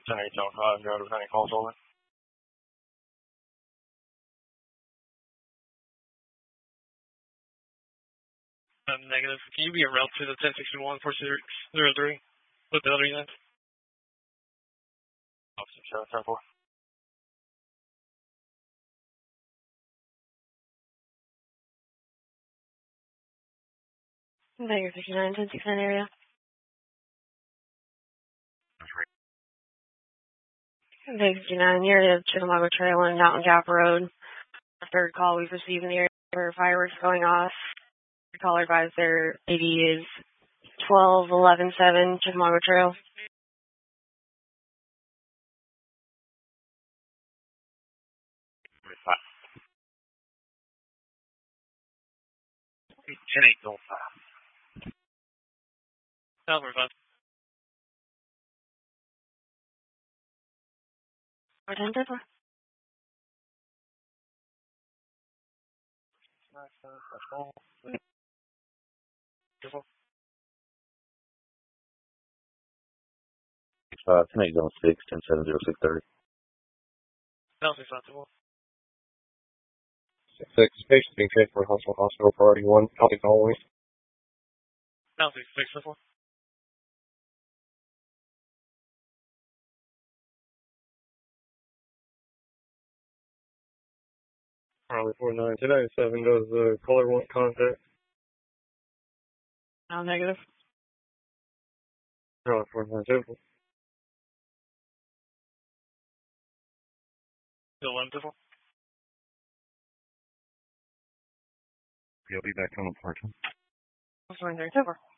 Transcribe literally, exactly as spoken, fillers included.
ten eight seven five, go to any calls over. Um, negative. Can you be en route to the ten sixty-one four zero three with the other units? Officer seven ten four. Negative fifty-nine, ten sixty-nine area. Negative fifty-nine, near the Chickamauga Trail and Mountain Gap Road. The third call we've received in the area for fireworks going off. The caller advised their A D is twelve eleven seven Chickamauga Trail. ten eight seven five. Alpha five. Or ten ten four. Uh, ten eight zone six, ten seven zero six thirty. Alpha five two one. Six six patient being transferred to hospital hospital priority one. Copy following. Alpha six two four. Charlie four nine two nine seven. Does the caller want contact? No, negative. Charlie four nine two four. eleven two four. He'll be back on the parking. one three two four.